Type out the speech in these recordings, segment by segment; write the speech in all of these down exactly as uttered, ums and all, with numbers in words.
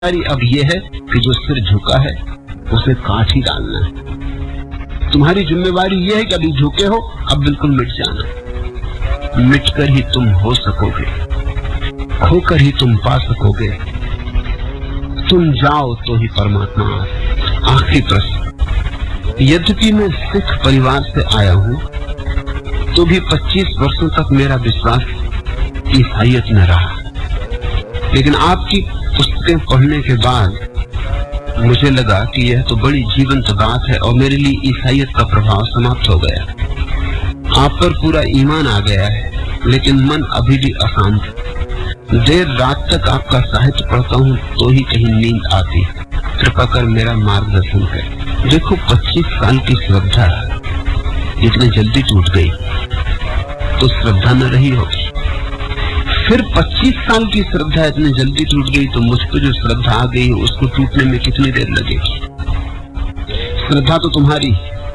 जिम्मेदारी अब यह है कि जो सिर झुका है उसे काट ही डालना है। तुम्हारी जिम्मेवारी यह है कि अभी झुके हो, अब बिल्कुल मिट जाना। मिटकर ही तुम हो सकोगे, खोकर ही तुम पा सकोगे। तुम जाओ तो ही परमात्मा आए। आखिरी प्रश्न। यद्यपि मैं सिख परिवार से आया हूं, तो भी पच्चीस वर्षों तक मेरा विश्वास ईसाईयत में रहा, लेकिन आपकी पुस्तकें पढ़ने के बाद मुझे लगा कि यह तो बड़ी जीवंत बात है और मेरे लिए ईसाईयत का प्रभाव समाप्त हो गया। आप पर पूरा ईमान आ गया है, लेकिन मन अभी भी अशांत। देर रात तक आपका साहित्य पढ़ता हूँ तो ही कहीं नींद आती। कृपा कर मेरा मार्गदर्शन कर। देखो, पच्चीस साल की श्रद्धा इतनी जल्दी टूट गई तो श्रद्धा न रही होगी। फिर पच्चीस साल की श्रद्धा इतनी जल्दी टूट गई तो मुझ पर जो श्रद्धा आ गई उसको टूटने में कितनी देर लगेगी। श्रद्धा तो तुम्हारी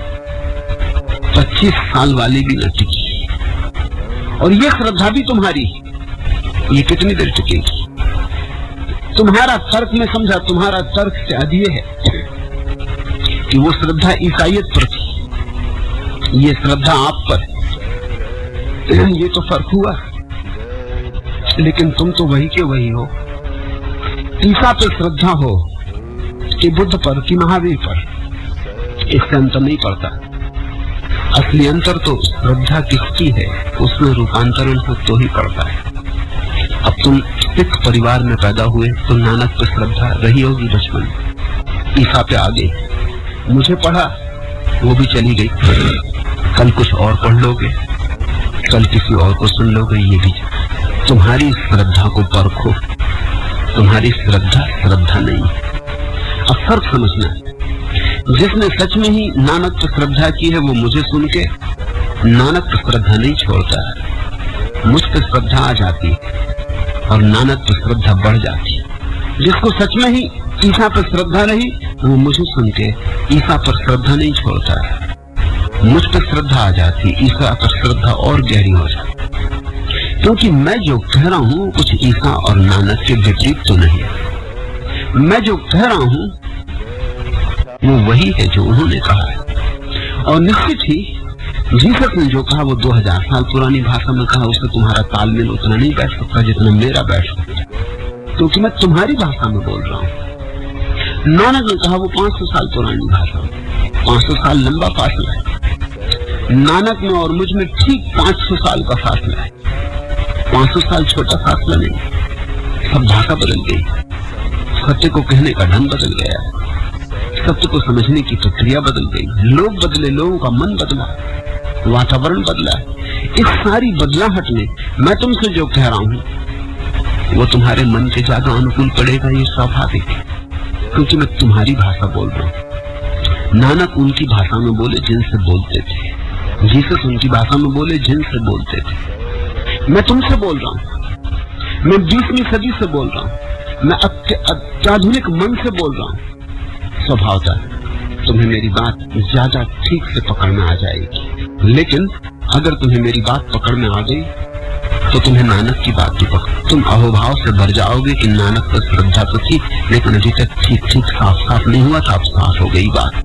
पच्चीस साल वाली भी न टिकी, और ये श्रद्धा भी तुम्हारी, ये कितनी देर टिकेगी। तुम्हारा तर्क में समझा, तुम्हारा तर्क से अधिक है कि वो श्रद्धा ईसाईयत पर थी, ये श्रद्धा आप पर। ये तो फर्क हुआ, लेकिन तुम तो वही के वही हो। ईसा पे श्रद्धा हो कि बुद्ध पर कि महावीर पर, इससे अंतर नहीं पड़ता। असली अंतर तो श्रद्धा किसकी है उसमें रूपांतरण हो तो ही पड़ता है। अब तुम सिख परिवार में पैदा हुए तो नानक पे श्रद्धा रही होगी बचपन, ईसा पे आ गई। मुझे पढ़ा, वो भी चली गई। कल कुछ और पढ़ लोगे, कल किसी और को सुन लोगे, ये भी। तुम्हारी श्रद्धा को परखो, तुम्हारी श्रद्धा श्रद्धा नहीं। अब फर्क समझना, जिसने सच में ही नानक पर श्रद्धा की है वो मुझे सुन के नानक पर श्रद्धा नहीं छोड़ता है, मुझ पर श्रद्धा आ जाती और नानक पर श्रद्धा बढ़ जाती। जिसको सच में ही ईसा पर श्रद्धा रही वो मुझे सुन के ईसा पर श्रद्धा नहीं छोड़ता है, मुझ पर श्रद्धा आ जाती, ईसा पर श्रद्धा और गहरी हो जाती। क्योंकि मैं जो कह रहा हूं कुछ ईसा और नानक के विपरीत तो नहीं। मैं जो कह रहा हूं वो वही है जो उन्होंने कहा है, और निश्चित ही जीसस ने जो कहा वो दो हजार साल पुरानी भाषा में कहा, उससे तुम्हारा तालमेल उतना नहीं बैठ सकता जितना मेरा बैठ सकता, क्योंकि मैं तुम्हारी भाषा में बोल रहा हूं। नानक ने कहा वो पांच सौ साल पुरानी भाषा में, पांच सौ साल लंबा फासला है। नानक में और मुझ में ठीक पांच सौ साल का फासला है। पांच सौ साल छोटा फासला नहीं। सब भाषा बदल गई, सत्य को कहने का ढंग बदल गया, सत्य को समझने की प्रक्रिया बदल गई, लोग बदले, लोगों का मन बदला, वातावरण बदला। इस सारी बदलाहट में मैं तुमसे जो कह रहा हूं वो तुम्हारे मन के ज्यादा अनुकूल पड़ेगा, ये स्वाभाविक है, क्योंकि मैं तुम्हारी भाषा बोल रहा हूं। नानक उनकी भाषा में बोले जिनसे बोलते थे, जीसस उनकी भाषा में बोले जिनसे बोलते थे। मैं तुमसे बोल रहा हूं, मैं बीसवीं सदी से बोल रहा हूं, मैं अत्याधुनिक मन से बोल रहा हूं। स्वभावता तुम्हें मेरी बात ज्यादा ठीक से पकड़ में आ जाएगी, लेकिन अगर तुम्हें मेरी बात पकड़ में आ गई तो तुम्हें नानक की बात भी पकड़, तुम अहोभाव से भर जाओगे कि नानक पर श्रद्धा तो थी, लेकिन अभी तक ठीक ठीक साफ साफ नहीं हुआ था, अब साफ हो गई बात।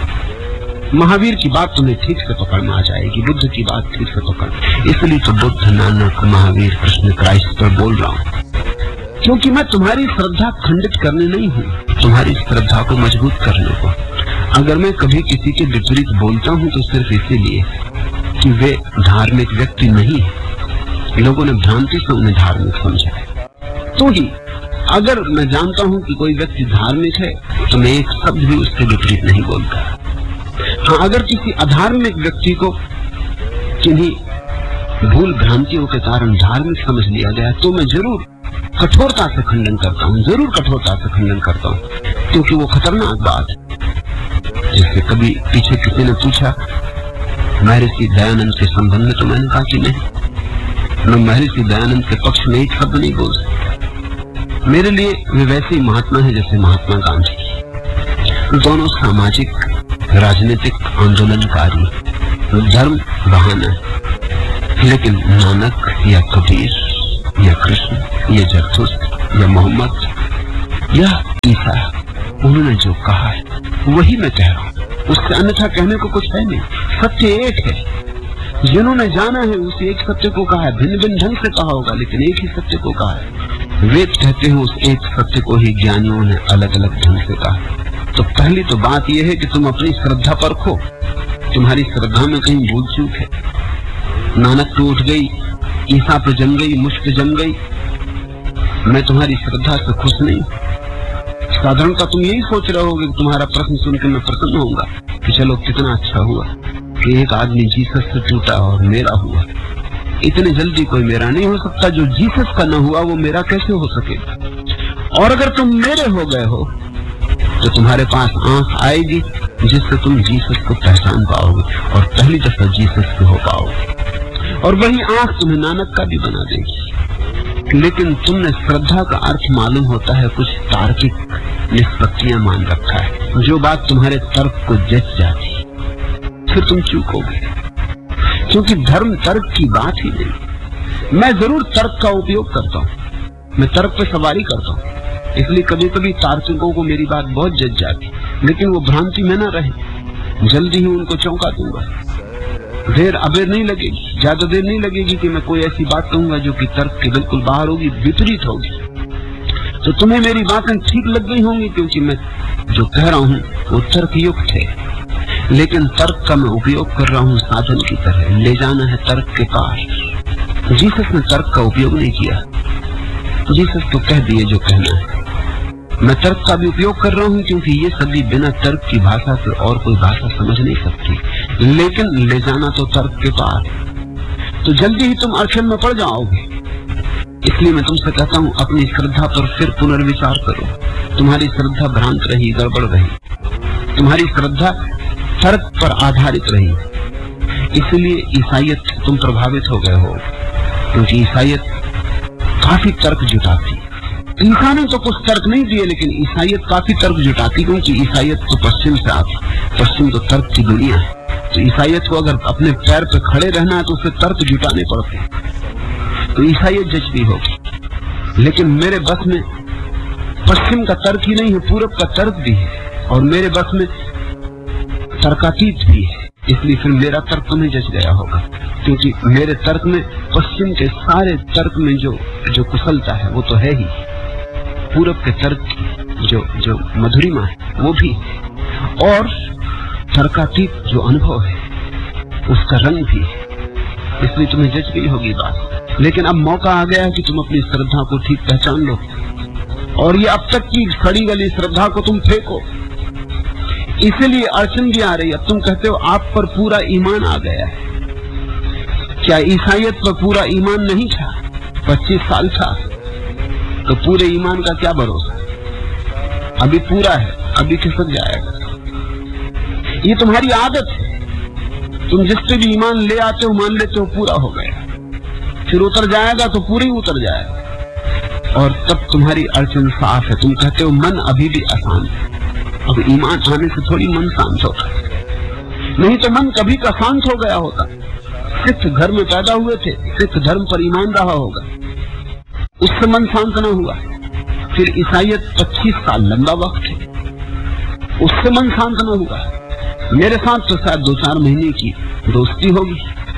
महावीर की बात तुम्हें ठीक से पकड़ में आ जाएगी, बुद्ध की बात ठीक से पकड़। इसलिए तो बुद्ध, नानक, महावीर, कृष्ण, क्राइस्ट पर बोल रहा हूँ, क्योंकि मैं तुम्हारी श्रद्धा खंडित करने नहीं हूँ, तुम्हारी श्रद्धा को मजबूत करने को। अगर मैं कभी किसी के विपरीत बोलता हूँ तो सिर्फ इसीलिए कि वे धार्मिक व्यक्ति नहीं है, लोगों ने भ्रांति से उन्हें धार्मिक समझा है। तो ही अगर मैं जानता हूँ कि कोई व्यक्ति धार्मिक है तो मैं एक शब्द भी उसके विपरीत नहीं बोलता। हाँ, अगर किसी अधार्मिक व्यक्ति को किन्हीं भूल भ्रांतियों के कारण धार्मिक समझ लिया गया तो मैं जरूर कठोरता से खंडन करता हूँ, जरूर कठोरता से खंडन करता हूँ, क्योंकि वो खतरनाक बात है। जैसे कभी पीछे किसी ने पूछा महर्षि दयानंद के संबंध में, तो मैंने कहा कि नहीं, मैं महर्षि दयानंद के पक्ष में एक शब्द नहीं बोल सकता। मेरे लिए वे वैसे ही महात्मा है जैसे महात्मा गांधी। दोनों सामाजिक राजनीतिक आंदोलनकारी, धर्म बहाना है, लेकिन नानक या कबीर या कृष्ण या जरथुस्त या मोहम्मद या ईसा उन्होंने जो कहा है वही मैं कह रहा हूँ, उससे अन्यथा कहने को कुछ है नहीं। सत्य एक है, जिन्होंने जाना है उस एक सत्य को कहा है। भिन्न भिन्न ढंग से कहा होगा लेकिन एक ही सत्य को कहा है। वेद कहते हैं उस एक सत्य को ही ज्ञानियों ने अलग अलग ढंग से कहा। तो पहली तो बात यह है कि तुम अपनी श्रद्धा परखो, तुम्हारी श्रद्धा में कहीं भूल चूक है। नानक तो उठ गई, ईसा पे जम गई, मुझ पे जम गई, मैं तुम्हारी श्रद्धा से खुश नहीं। साधारणतः तुम यही सोच रहे होगे कि तुम्हारा प्रश्न सुनकर मैं प्रसन्न होऊंगा कि चलो कितना अच्छा हुआ कि एक आदमी जीसस से टूटा और मेरा हुआ। इतने जल्दी कोई मेरा नहीं हो सकता, जो जीसस का न हुआ वो मेरा कैसे हो सकेगा। और अगर तुम मेरे हो गए हो तो तुम्हारे पास आंख आएगी जिससे तुम जीसस को पहचान पाओगे और पहली दफा जीसस के हो पाओगे, और वही आंख तुम्हें नानक का भी बना देगी। लेकिन तुमने श्रद्धा का अर्थ मालूम होता है कुछ तार्किक निष्पत्तियां मान रखा है, जो बात तुम्हारे तर्क को जच जाती फिर तुम चूकोगे, क्योंकि धर्म तर्क की बात ही नहीं। मैं जरूर तर्क का उपयोग करता हूँ, मैं तर्क पे सवारी करता हूँ, इसलिए कभी कभी तार्किकों को मेरी बात बहुत जच जाती, लेकिन वो भ्रांति में न रहे, जल्दी ही उनको चौंका दूंगा। देर अबेर नहीं लगेगी, ज्यादा देर नहीं लगेगी कि मैं कोई ऐसी बात कहूंगा जो कि तर्क के बिल्कुल बाहर होगी, विपरीत होगी। तो तुम्हें मेरी बातें ठीक लग गई होंगी, क्योंकि मैं जो कह रहा हूँ वो तर्कयुक्त है, लेकिन तर्क का मैं उपयोग कर रहा हूँ साधन की तरह। ले जाना है तर्क के पार। जीसस ने तर्क का उपयोग नहीं किया, जीसस तो कह दिए जो कहना है। मैं तर्क का भी उपयोग कर रहा हूँ क्योंकि ये सभी बिना तर्क की भाषा से और कोई भाषा समझ नहीं सकती, लेकिन ले जाना तो तर्क के पार। तो जल्दी ही तुम अड़चन में पड़ जाओगे। इसलिए मैं तुमसे कहता हूँ अपनी श्रद्धा पर फिर पुनर्विचार करो। तुम्हारी श्रद्धा भ्रांत रही, गड़बड़ रही, तुम्हारी श्रद्धा तर्क पर आधारित रही, इसलिए ईसाइयत तुम प्रभावित हो गए हो, क्योंकि ईसाइयत काफी तर्क जुटाती। ईसा ने तो कुछ तर्क नहीं दिए, लेकिन ईसाइयत काफी तर्क जुटाती, क्योंकि ईसाइयत तो पश्चिम से आती, पश्चिम तो तर्क की दुनिया है। तो ईसाइयत को अगर अपने पैर पे खड़े रहना है तो उसे तर्क जुटाने पड़ते हैं, तो ईसाइयत जचती होगी। लेकिन मेरे बस में पश्चिम का तर्क ही नहीं है, पूरब का तर्क भी है, और मेरे बस में तर्कातीत भी है, इसलिए फिर मेरा तर्क तुम्हें जच गया होगा, क्योंकि मेरे तर्क में पश्चिम के सारे तर्क में जो जो कुशलता है वो तो है ही, पूरब के तर्क की जो जो मधुरिमा है वो भी, और तर्कातीत जो अनुभव है उसका रंग भी है, इसलिए तुम्हें जच गई होगी बात। लेकिन अब मौका आ गया है कि तुम अपनी श्रद्धा को ठीक पहचान लो, और ये अब तक की सड़ी गली श्रद्धा को तुम फेंको। इसीलिए अड़चन भी आ रही है। अब तुम कहते हो आप पर पूरा ईमान आ गया है। क्या ईसाइयत पर पूरा ईमान नहीं था? पच्चीस साल था तो पूरे ईमान का क्या भरोसा? अभी पूरा है, अभी खिसक जाएगा। ये तुम्हारी आदत है, तुम जिस पे भी ईमान ले आते हो मान लेते हो पूरा हो गया, फिर उतर जाएगा तो पूरी उतर जाएगा, और तब तुम्हारी अड़चन साफ है। तुम कहते हो मन अभी भी आसान है। अब ईमान आने से थोड़ी मन शांत होता, नहीं तो मन कभी का शांत हो गया होता। सिख घर में पैदा हुए थे, सिख धर्म पर ईमान रहा होगा, उससे मन शांत न हुआ। फिर ईसाइयत पच्चीस साल लंबा वक्त है, उससे मन शांत न हुआ। मेरे साथ तो शायद दो चार महीने की दोस्ती होगी,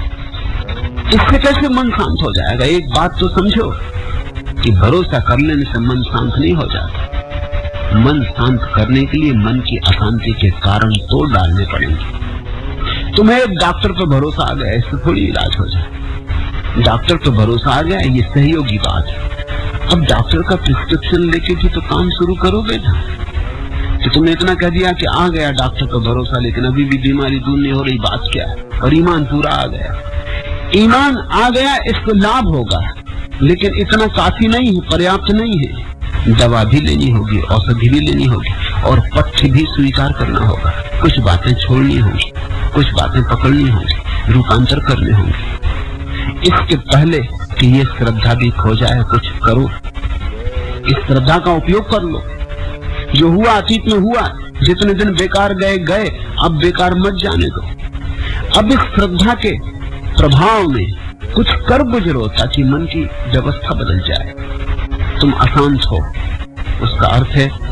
इससे कैसे मन शांत हो जाएगा? एक बात तो समझो कि भरोसा कर लेने से मन शांत नहीं हो जाता। मन शांत करने के लिए मन की अशांति के कारण तोड़ डालने पड़ेंगे। तुम्हें एक डॉक्टर पर भरोसा आ गया, इससे थोड़ी इलाज हो जाए। डॉक्टर पर भरोसा आ गया, ये सहयोगी बात है। अब डॉक्टर का प्रिस्क्रिप्शन लेके भी तो काम शुरू करोगे ना। तो तुमने इतना कह दिया कि आ गया डॉक्टर पर भरोसा, लेकिन अभी भी बीमारी दूर नहीं हो रही, बात क्या है? और ईमान पूरा आ गया। ईमान आ गया, इसको लाभ होगा, लेकिन इतना काफी नहीं है, पर्याप्त नहीं है। दवा भी लेनी होगी, औषधि भी लेनी होगी, और पथ्य भी स्वीकार करना होगा। कुछ बातें छोड़नी होंगी, कुछ बातें पकड़नी होंगी, रूपांतर करने होंगे। इसके पहले कि ये श्रद्धा भी खो जाए, कुछ करो। इस श्रद्धा का उपयोग कर लो। जो हुआ अतीत में हुआ, जितने दिन बेकार गए गए, अब बेकार मत जाने दो। अब इस श्रद्धा के प्रभाव में कुछ कर गुजरो ताकि मन की व्यवस्था बदल जाए। तुम अशांत हो, उसका अर्थ है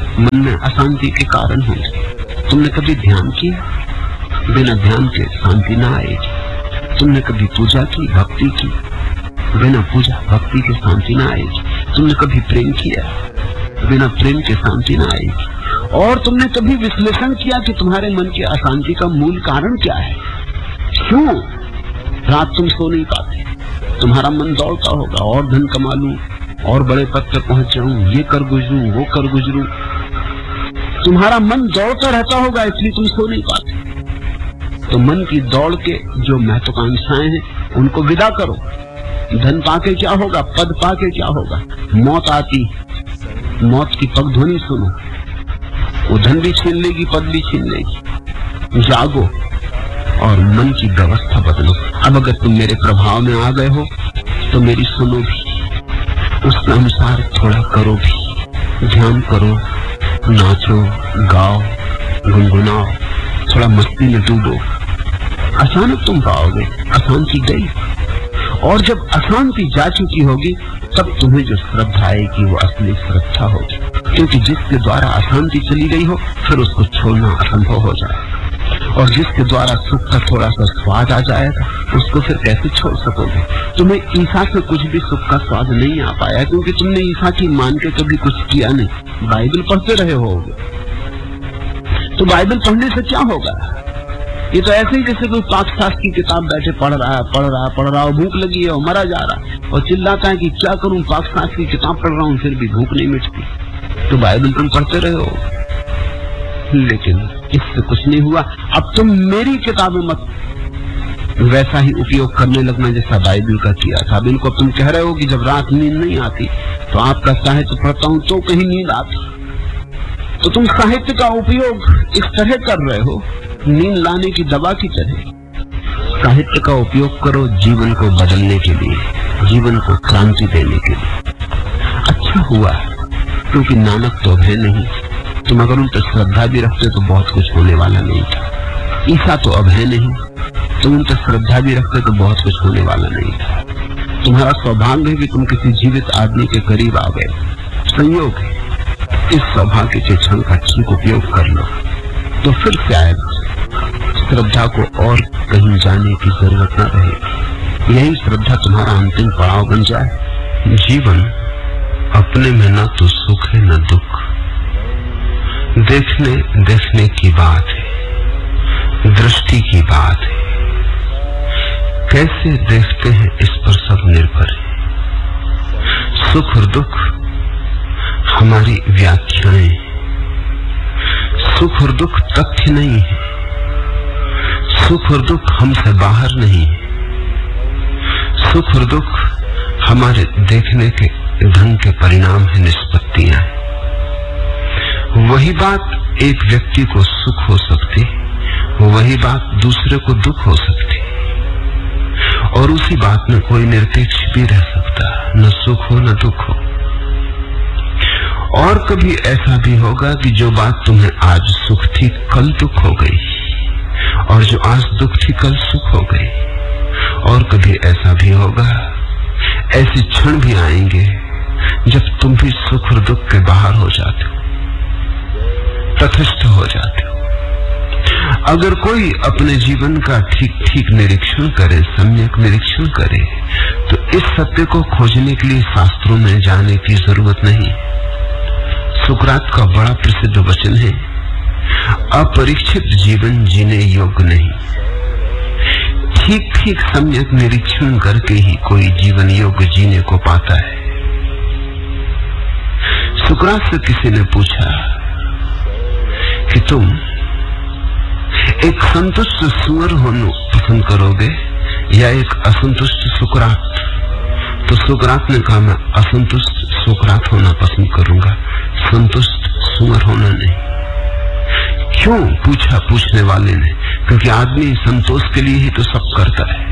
मन में अशांति के कारण होंगे। तुमने कभी ध्यान किया? बिना ध्यान के शांति ना आएगी। तुमने कभी पूजा की, भक्ति की? बिना पूजा भक्ति के शांति ना आएगी। तुमने कभी प्रेम किया? बिना प्रेम के शांति ना आएगी। और तुमने कभी विश्लेषण किया कि तुम्हारे मन की अशांति का मूल कारण क्या है? क्यों रात तुम सो नहीं पाते? तुम्हारा मन दौड़ता होगा, और धन कमा लूं, और बड़े पद पर पहुंच जाऊं, ये कर गुजरूं, वो कर गुजरूं। तुम्हारा मन दौड़ता रहता होगा, इसलिए तुम सो नहीं पाते। तो मन की दौड़ के जो महत्वाकांक्षाएं हैं उनको विदा करो। धन पाके क्या होगा, पद पाके क्या होगा? मौत आती, मौत की पगध्वनि सुनो, वो धन भी छीन लेगी, पद भी छीन लेगी। जागो और मन की व्यवस्था बदलो। अब अगर तुम मेरे प्रभाव में आ गए हो तो मेरी सुनो भी, उसके अनुसार थोड़ा करो भी। ध्यान करो, नाचो, गाओ, गुनगुनाओ, थोड़ा मस्ती में डूबो। अचानक तुम पाओगे अशांति गई, और जब अशांति जा चुकी होगी तब तुम्हें जो श्रद्धा आएगी वो असली श्रद्धा होगी। क्योंकि जिसके द्वारा अशांति चली गई हो फिर उसको छोड़ना असंभव हो जाएगा, और जिसके द्वारा सुख का थोड़ा सा स्वाद आ जाएगा उसको फिर कैसे छोड़ सकोगे? तुम्हें ईसा से कुछ भी सुख का स्वाद नहीं आ पाया, क्योंकि तुमने ईसा की मान के कभी कुछ किया नहीं। बाइबल पढ़ते रहे होगे, तो बाइबल पढ़ने से क्या होगा? ये तो ऐसे ही जैसे कोई पाकशास्त्र की किताब बैठे पढ़ रहा है पढ़ रहा है पढ़ रहा है, भूख लगी है और मरा जा रहा है और चिल्लाता है कि क्या करूं, पाकशास्त्र की किताब पढ़ रहा हूं फिर भी भूख नहीं मिटती। तो बाइबल तुम पढ़ते रहे हो, लेकिन इससे कुछ नहीं हुआ। अब तुम मेरी किताबें मत वैसा ही उपयोग करने लगना जैसा बाइबल का किया था। अब इनको तुम कह रहे हो कि जब रात नींद नहीं आती तो आपका साहित्य पढ़ता हूं तो कहीं नींद आती, तो तुम साहित्य का उपयोग इस तरह कर रहे हो नींद लाने की दवा की तरह। साहित्य का उपयोग करो जीवन को बदलने के लिए, जीवन को क्रांति देने के लिए। अच्छा हुआ क्योंकि नानक तो है नहीं। तुम अगर उन पर श्रद्धा भी रखते तो बहुत कुछ होने वाला नहीं था। ईसा तो अब है नहीं, तुम उन पर श्रद्धा भी रखते तो बहुत कुछ होने वाला नहीं था। तुम्हारा सौभाग्य है कि तुम किसी जीवित आदमी के करीब आ गए। संयोग है, इस सौभाग्य के क्षण का ठीक उपयोग कर लो, तो फिर शायद श्रद्धा को और कहीं जाने की जरूरत न रहे। यही श्रद्धा तुम्हारा अंतिम पड़ाव बन जाए। जीवन अपने में न तो सुख है न दुख, देखने देखने की बात है, दृष्टि की बात है। कैसे देखते हैं इस पर सब निर्भर है। सुख और दुख हमारी व्याख्याएं, सुख और दुख तथ्य नहीं है, सुख और दुख हमसे बाहर नहीं है। सुख और दुख हमारे देखने के ढंग के परिणाम है, निष्पत्तियां हैं। वही बात एक व्यक्ति को सुख हो सकती, वही बात दूसरे को दुख हो सकती, और उसी बात में कोई निरपेक्ष भी रह सकता, न सुख हो न दुख हो। और कभी ऐसा भी होगा कि जो बात तुम्हें आज सुख थी कल दुख हो गई, और जो आज दुख थी कल सुख हो गई। और कभी ऐसा भी होगा, ऐसे क्षण भी आएंगे जब तुम भी सुख और दुख के बाहर हो जाते हो, तटस्थ हो जाते हो। अगर कोई अपने जीवन का ठीक ठीक निरीक्षण करे, सम्यक निरीक्षण करे, तो इस सत्य को खोजने के लिए शास्त्रों में जाने की जरूरत नहीं। सुकरात का बड़ा प्रसिद्ध वचन है, अपरीक्षित जीवन जीने योग्य नहीं। ठीक ठीक सम्यक निरीक्षण करके ही कोई जीवन योग्य जीने को पाता है। सुकरात से किसी ने पूछा कि तुम एक संतुष्ट सुअर होना पसंद करोगे या एक असंतुष्ट सुकरात? तो सुकरात ने कहा, मैं असंतुष्ट सुकरात होना पसंद करूंगा, संतुष्ट सुअर होना नहीं। क्यों पूछा पूछने वाले ने? क्योंकि आदमी संतोष के लिए ही तो सब करता है।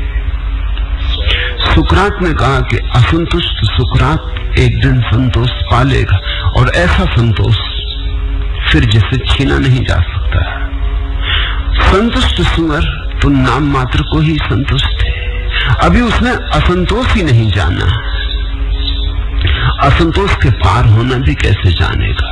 सुकरात ने कहा कि असंतुष्ट सुकरात एक दिन संतोष पालेगा, और ऐसा संतोष फिर जिसे छीना नहीं जा सकता। संतुष्ट सुअर तो नाम मात्र को ही संतुष्ट है, अभी उसने असंतोष ही नहीं जाना। असंतोष के पार होना भी कैसे जानेगा?